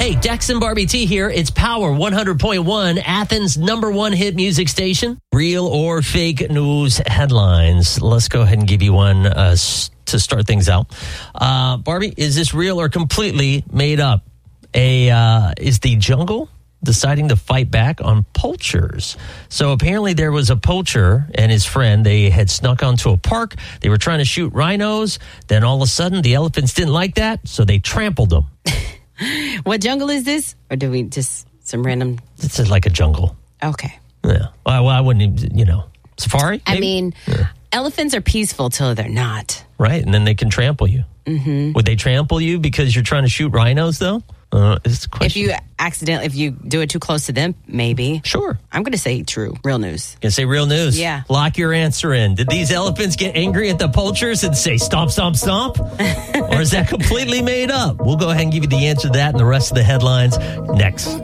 Hey, Dex and Barbie T here. It's Power 100.1, Athens' #1 hit music station. Real or fake news headlines. Let's go ahead and give you one to start things out. Barbie, is this real or completely made up? Is the jungle deciding to fight back on poachers? So apparently there was a poacher and his friend. They had snuck onto a park. They were trying to shoot rhinos. Then all of a sudden the elephants didn't like that, so they trampled them. What jungle is this? Or do we just some random? This is like a jungle. Okay. Yeah. Well, I wouldn't even, safari? Maybe? I mean, elephants are peaceful till they're not. Right, and then they can trample you. Mm-hmm. Would they trample you because you're trying to shoot rhinos, though? Is the question. If you do it too close to them, maybe. Sure. I'm going to say true. Real news. Gonna say real news? Yeah. Lock your answer in. Did these elephants get angry at the poachers and say, stomp, stomp, stomp? Or is that completely made up? We'll go ahead and give you the answer to that and the rest of the headlines next.